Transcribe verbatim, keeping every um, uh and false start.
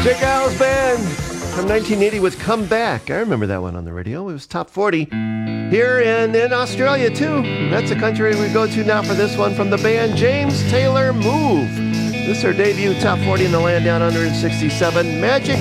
J. Giles Band from nineteen eighty with Come Back. I remember that one on the radio. It was top forty here in, in Australia, too. That's a country we go to now for this one from the band James Taylor Move. This is their debut top forty in the land down under in sixty-seven. Magic